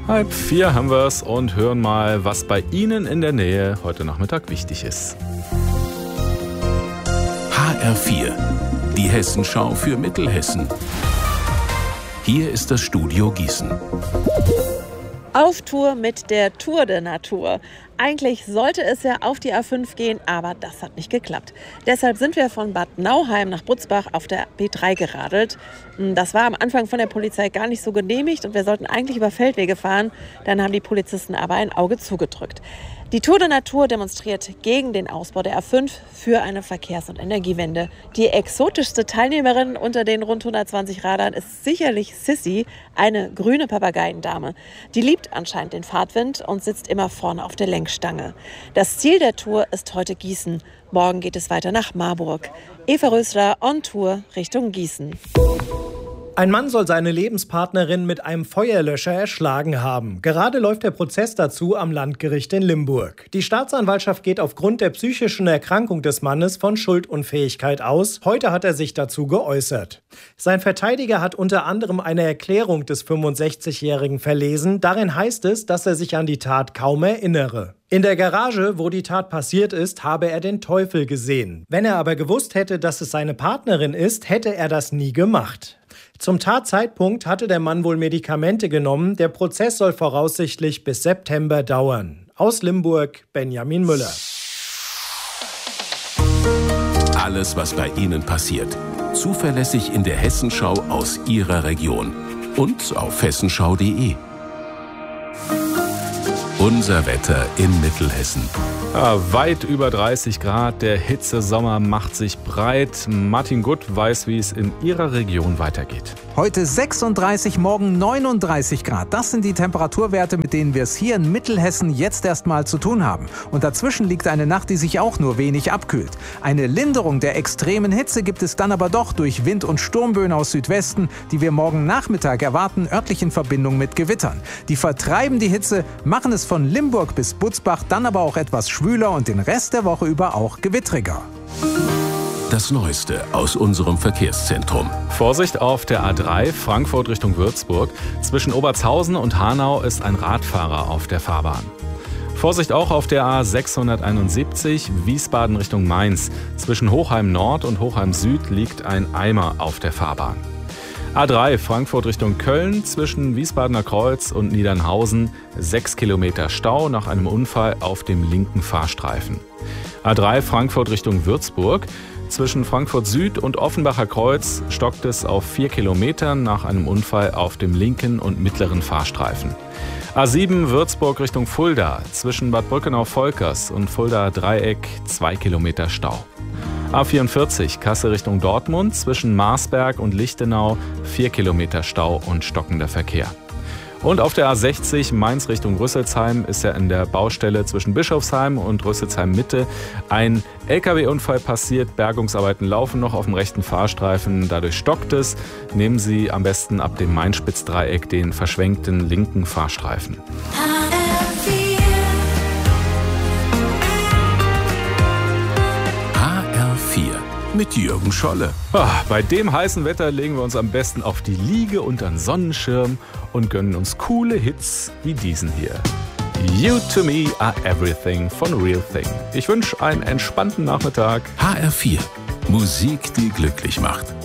3:30 haben wir's und hören mal, was bei Ihnen in der Nähe heute Nachmittag wichtig ist. HR4, die Hessenschau für Mittelhessen. Hier ist das Studio Gießen. Auf Tour mit der Tour de Natur. Eigentlich sollte es ja auf die A5 gehen, aber das hat nicht geklappt. Deshalb sind wir von Bad Nauheim nach Butzbach auf der B3 geradelt. Das war am Anfang von der Polizei gar nicht so genehmigt und wir sollten eigentlich über Feldwege fahren. Dann haben die Polizisten aber ein Auge zugedrückt. Die Tour de Natur demonstriert gegen den Ausbau der A5 für eine Verkehrs- und Energiewende. Die exotischste Teilnehmerin unter den rund 120 Radlern ist sicherlich Sissy, eine grüne Papageiendame. Die liebt anscheinend den Fahrtwind und sitzt immer vorne auf der Lenkstange. Das Ziel der Tour ist heute Gießen. Morgen geht es weiter nach Marburg. Eva Rösler on Tour Richtung Gießen. Ein Mann soll seine Lebenspartnerin mit einem Feuerlöscher erschlagen haben. Gerade läuft der Prozess dazu am Landgericht in Limburg. Die Staatsanwaltschaft geht aufgrund der psychischen Erkrankung des Mannes von Schuldunfähigkeit aus. Heute hat er sich dazu geäußert. Sein Verteidiger hat unter anderem eine Erklärung des 65-Jährigen verlesen. Darin heißt es, dass er sich an die Tat kaum erinnere. In der Garage, wo die Tat passiert ist, habe er den Teufel gesehen. Wenn er aber gewusst hätte, dass es seine Partnerin ist, hätte er das nie gemacht. Zum Tatzeitpunkt hatte der Mann wohl Medikamente genommen. Der Prozess soll voraussichtlich bis September dauern. Aus Limburg, Benjamin Müller. Alles, was bei Ihnen passiert. Zuverlässig in der Hessenschau aus Ihrer Region. Und auf hessenschau.de. Unser Wetter in Mittelhessen. Ja, weit über 30 Grad, der Hitzesommer macht sich breit. Martin Gutt weiß, wie es in Ihrer Region weitergeht. Heute 36, morgen 39 Grad. Das sind die Temperaturwerte, mit denen wir es hier in Mittelhessen jetzt erstmal zu tun haben. Und dazwischen liegt eine Nacht, die sich auch nur wenig abkühlt. Eine Linderung der extremen Hitze gibt es dann aber doch durch Wind- und Sturmböen aus Südwesten, die wir morgen Nachmittag erwarten, örtlich in Verbindung mit Gewittern. Die vertreiben die Hitze, machen es von Limburg bis Butzbach, dann aber auch etwas schwüler und den Rest der Woche über auch gewittriger. Das Neueste aus unserem Verkehrszentrum. Vorsicht auf der A3 Frankfurt Richtung Würzburg. Zwischen Obertshausen und Hanau ist ein Radfahrer auf der Fahrbahn. Vorsicht auch auf der A671 Wiesbaden Richtung Mainz. Zwischen Hochheim Nord und Hochheim Süd liegt ein Eimer auf der Fahrbahn. A3 Frankfurt Richtung Köln, zwischen Wiesbadener Kreuz und Niedernhausen 6 Kilometer Stau nach einem Unfall auf dem linken Fahrstreifen. A3 Frankfurt Richtung Würzburg, zwischen Frankfurt Süd und Offenbacher Kreuz stockt es auf 4 Kilometern nach einem Unfall auf dem linken und mittleren Fahrstreifen. A7 Würzburg Richtung Fulda, zwischen Bad Brückenau-Volkers und Fulda Dreieck 2 Kilometer Stau. A44 Kassel Richtung Dortmund, zwischen Marsberg und Lichtenau 4 Kilometer Stau und stockender Verkehr. Und auf der A60 Mainz Richtung Rüsselsheim ist ja in der Baustelle zwischen Bischofsheim und Rüsselsheim Mitte ein LKW-Unfall passiert. Bergungsarbeiten laufen noch auf dem rechten Fahrstreifen, dadurch stockt es. Nehmen Sie am besten ab dem Main-Spitz-Dreieck den verschwenkten linken Fahrstreifen. Mit Jürgen Scholle. Bei dem heißen Wetter legen wir uns am besten auf die Liege unter den Sonnenschirm und gönnen uns coole Hits wie diesen hier. You to me are everything von Real Thing. Ich wünsche einen entspannten Nachmittag. HR4. Musik, die glücklich macht.